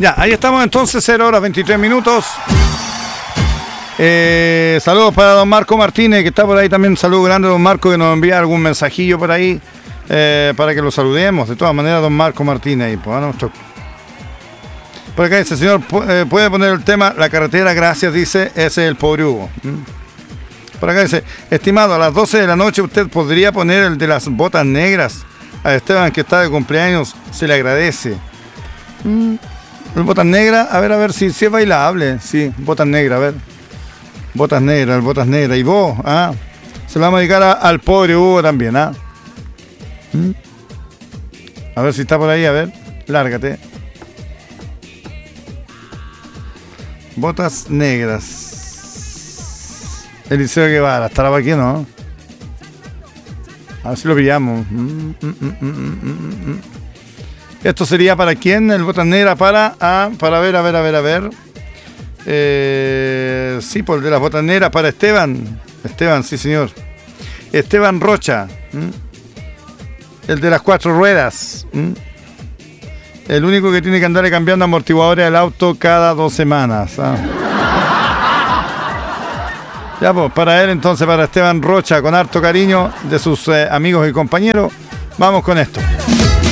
Ya, ahí estamos entonces, 0 horas 23 minutos. Saludos para don Marco Martínez, que está por ahí también. Saludos grande a don Marco, que nos envía algún mensajillo por ahí, para que lo saludemos. De todas maneras, don Marco Martínez ahí, pues, por acá dice: señor, puede poner el tema La Carretera, gracias, dice, ese es el pobre Hugo. Por acá dice: estimado, a las 12 de la noche usted podría poner el de las botas negras. A Esteban, que está de cumpleaños, se le agradece. El botas negras, a ver si es bailable. Sí, botas negras, a ver. Botas negras. Y vos, se lo vamos a dedicar al pobre Hugo también, A ver si está por ahí, a ver. Lárgate. Botas negras. Eliseo Guevara, ¿estará por aquí, no? A ver si lo pillamos. Esto sería para quién, el botas negras, para ver. Sí, por el de las botas negras, para Esteban, sí señor. Esteban Rocha, el de las 4 ruedas, el único que tiene que andar cambiando amortiguadores del auto cada 2 semanas. Ya, pues, para él entonces, para Esteban Rocha, con harto cariño de sus amigos y compañeros, vamos con esto.